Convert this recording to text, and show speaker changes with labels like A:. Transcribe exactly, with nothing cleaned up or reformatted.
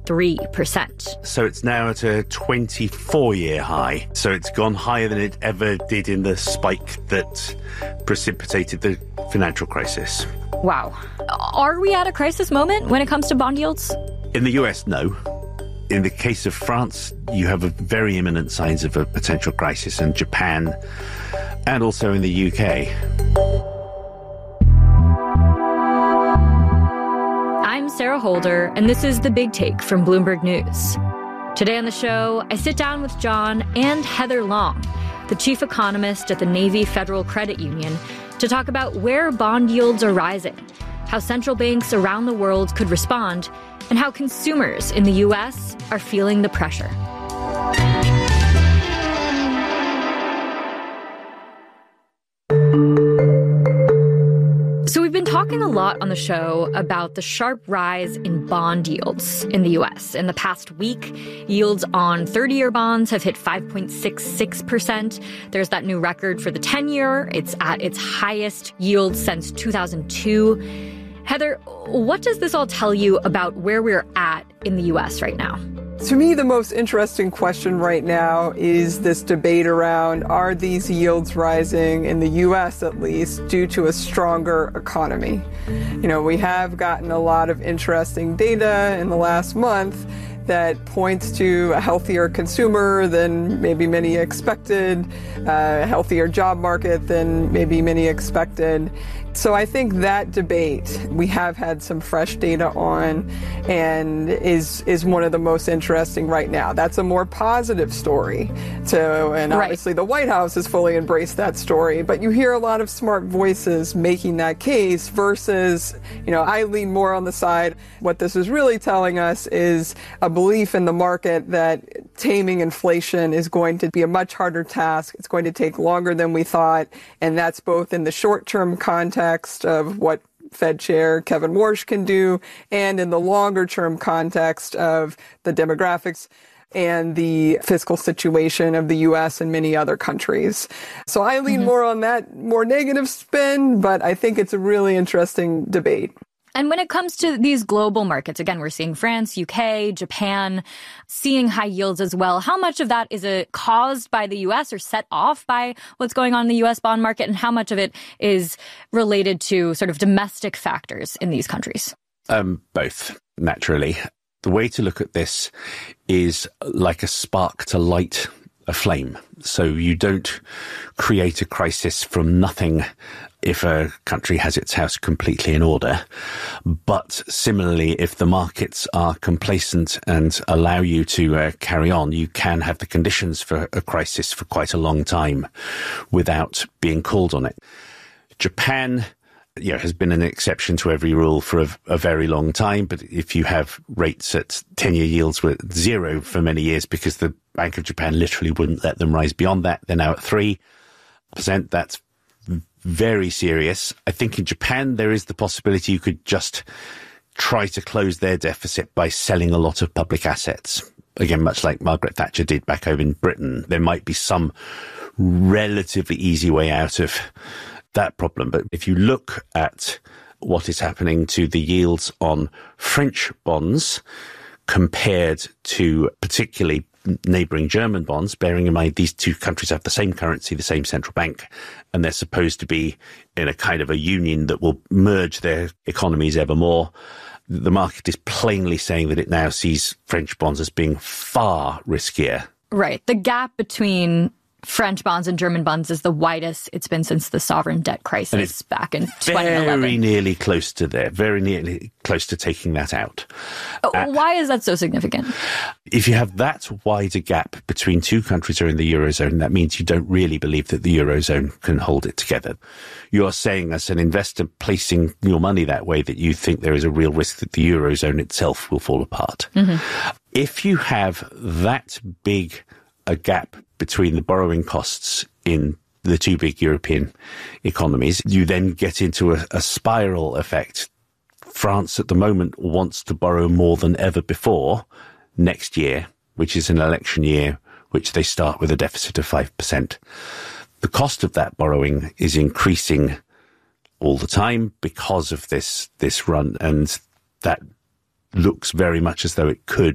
A: three percent.
B: So it's now at a twenty-four-year high. So it's gone higher than it ever did in the spike that precipitated the financial crisis.
A: Wow. Are we at a crisis moment when it comes to bond yields?
B: In the U S, no. In the case of France, you have a very imminent signs of a potential crisis, and Japan, and also in the U K.
A: I'm Sarah Holder, and this is The Big Take from Bloomberg News. Today on the show, I sit down with John and Heather Long, the chief economist at the Navy Federal Credit Union, to talk about where bond yields are rising, how central banks around the world could respond, and how consumers in the U S are feeling the pressure. So we've been talking a lot on the show about the sharp rise in bond yields in the U S. In the past week, yields on thirty-year bonds have hit five point six six percent. There's that new record for the ten-year. It's at its highest yield since two thousand two. Heather, what does this all tell you about where we're at in the U S right now?
C: To me, the most interesting question right now is this debate around, are these yields rising in the U S at least due to a stronger economy? You know, we have gotten a lot of interesting data in the last month that points to a healthier consumer than maybe many expected, a healthier job market than maybe many expected. So I think that debate we have had some fresh data on and is is one of the most interesting right now. That's a more positive story. So, and obviously right. The White House has fully embraced that story, but you hear a lot of smart voices making that case versus, you know, I lean more on the side. What this is really telling us is a belief in the market that taming inflation is going to be a much harder task. It's going to take longer than we thought, and that's both in the short-term context of what Fed Chair Kevin Warsh can do, and in the longer-term context of the demographics and the fiscal situation of the U S and many other countries. So I lean mm-hmm. more on that more negative spin, but I think it's a really interesting debate.
A: And when it comes to these global markets, again, we're seeing France, U K, Japan, seeing high yields as well. How much of that is it caused by the U S or set off by what's going on in the U S bond market? And how much of it is related to sort of domestic factors in these countries?
B: Um, both, naturally. The way to look at this is like a spark to light a flame. So you don't create a crisis from nothing if a country has its house completely in order. But similarly, if the markets are complacent and allow you to uh, carry on, you can have the conditions for a crisis for quite a long time without being called on it. Japan, you know, has been an exception to every rule for a, a very long time. But if you have rates at ten-year yields were zero for many years because the Bank of Japan literally wouldn't let them rise beyond that, they're now at three percent. That's very serious. I think in Japan, there is the possibility you could just try to close their deficit by selling a lot of public assets. Again, much like Margaret Thatcher did back over in Britain, there might be some relatively easy way out of that problem. But if you look at what is happening to the yields on French bonds compared to particularly neighbouring German bonds, bearing in mind these two countries have the same currency, the same central bank, and they're supposed to be in a kind of a union that will merge their economies ever more. The market is plainly saying that it now sees French bonds as being far riskier.
A: Right. The gap between French bonds and German bonds is the widest it's been since the sovereign debt crisis back in twenty eleven.
B: Very nearly close to there, very nearly close to taking that out.
A: Uh, Why is that so significant?
B: If you have that wide a gap between two countries who are in the Eurozone, that means you don't really believe that the Eurozone can hold it together. You are saying as an investor placing your money that way that you think there is a real risk that the Eurozone itself will fall apart. Mm-hmm. If you have that big a gap between the borrowing costs in the two big European economies, you then get into a, a spiral effect. France at the moment wants to borrow more than ever before next year, which is an election year, which they start with a deficit of five percent. The cost of that borrowing is increasing all the time because of this, this run, and that looks very much as though it could